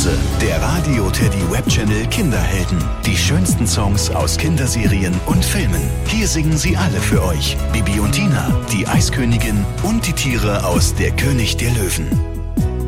Hause, der Radio Teddy Webchannel Kinderhelden. Die schönsten Songs aus Kinderserien und Filmen. Hier singen sie alle für euch. Bibi und Tina, die Eiskönigin und die Tiere aus Der König der Löwen.